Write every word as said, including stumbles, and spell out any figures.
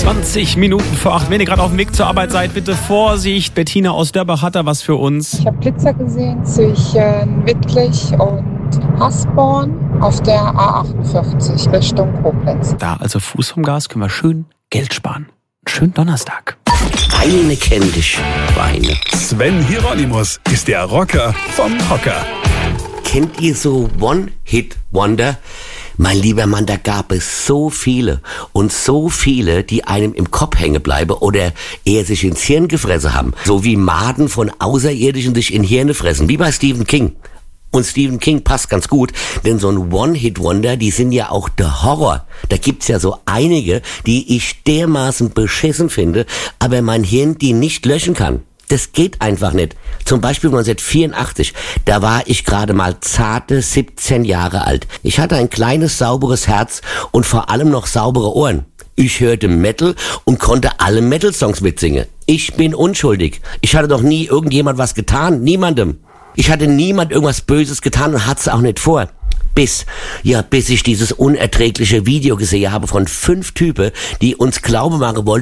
zwanzig Minuten vor acht. Wenn ihr gerade auf dem Weg zur Arbeit seid, bitte Vorsicht. Bettina aus Dörbach hat da was für uns. Ich habe Blitzer gesehen zwischen Wittlich und Hasborn auf der A achtundvierzig Richtung Koblenz. Da also Fuß vom Gas, können wir schön Geld sparen. Schönen Donnerstag. Eine kennt dich, Schweine. Sven Hieronymus ist der Rocker vom Hocker. Kennt ihr so One-Hit-Wonder? Mein lieber Mann, da gab es so viele und so viele, die einem im Kopf hängen bleiben oder eher sich ins Hirn gefressen haben. So wie Maden von Außerirdischen sich in Hirne fressen, wie bei Stephen King. Und Stephen King passt ganz gut, denn so ein One-Hit-Wonder, die sind ja auch der Horror. Da gibt's ja so einige, die ich dermaßen beschissen finde, aber mein Hirn die nicht löschen kann. Das geht einfach nicht. Zum Beispiel neunzehnhundertvierundachtzig, da war ich gerade mal zarte siebzehn Jahre alt. Ich hatte ein kleines, sauberes Herz und vor allem noch saubere Ohren. Ich hörte Metal und konnte alle Metal-Songs mitsingen. Ich bin unschuldig. Ich hatte doch nie irgendjemand was getan. Niemandem. Ich hatte niemand irgendwas Böses getan und hat's auch nicht vor. Bis, ja, bis ich dieses unerträgliche Video gesehen habe von fünf Typen, die uns Glaube machen wollten,